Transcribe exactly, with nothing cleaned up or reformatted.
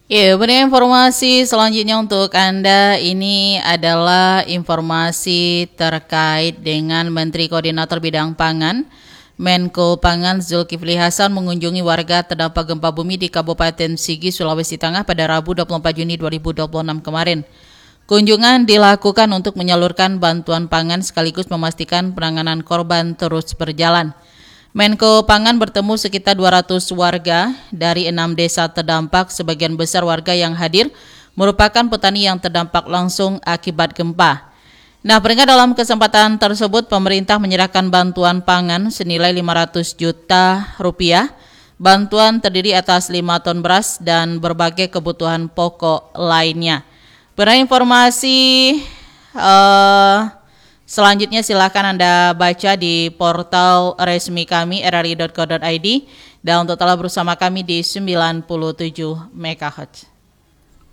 Ya, pada informasi selanjutnya untuk Anda ini adalah informasi terkait dengan Menteri Koordinator Bidang Pangan, Menko Pangan Zulkifli Hasan mengunjungi warga terdampak gempa bumi di Kabupaten Sigi, Sulawesi Tengah pada Rabu dua puluh empat Juni dua ribu dua puluh enam kemarin. Kunjungan dilakukan untuk menyalurkan bantuan pangan sekaligus memastikan penanganan korban terus berjalan. Menko Pangan bertemu sekitar dua ratus warga dari enam desa terdampak. Sebagian besar warga yang hadir merupakan petani yang terdampak langsung akibat gempa. Nah, peringkat dalam kesempatan tersebut pemerintah menyerahkan bantuan pangan senilai lima ratus juta rupiah. Bantuan terdiri atas lima ton beras dan berbagai kebutuhan pokok lainnya. Pada informasi uh, selanjutnya silakan Anda baca di portal resmi kami r r i dot co dot i d dan untuk telah bersama kami di sembilan puluh tujuh megahertz.